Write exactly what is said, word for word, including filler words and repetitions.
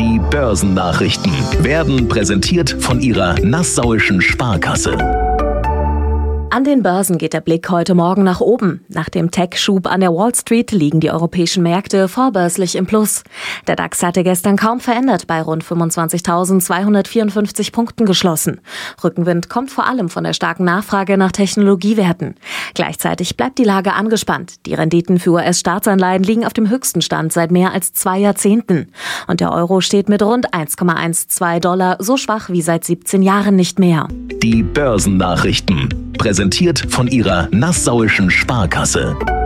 Die Börsennachrichten werden präsentiert von Ihrer Nassauischen Sparkasse. An den Börsen geht der Blick heute Morgen nach oben. Nach dem Tech-Schub an der Wall Street liegen die europäischen Märkte vorbörslich im Plus. Der DAX hatte gestern kaum verändert bei rund fünfundzwanzigtausendzweihundertvierundfünfzig Punkten geschlossen. Rückenwind kommt vor allem von der starken Nachfrage nach Technologiewerten. Gleichzeitig bleibt die Lage angespannt. Die Renditen für U S-Staatsanleihen liegen auf dem höchsten Stand seit mehr als zwei Jahrzehnten. Und der Euro steht mit rund eins Komma zwölf Dollar so schwach wie seit siebzehn Jahren nicht mehr. Die Börsennachrichten. Präsentiert von Ihrer Nassauischen Sparkasse.